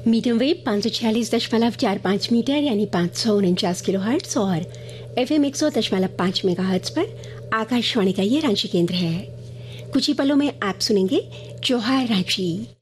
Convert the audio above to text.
Medium wave 546.45 metre यानी 549 kilohertz और FM 100.5 megahertz पर आकाशवाणी का ये रांची केंद्र है। कुछ ही पलों में आप सुनेंगे जोहार रांची।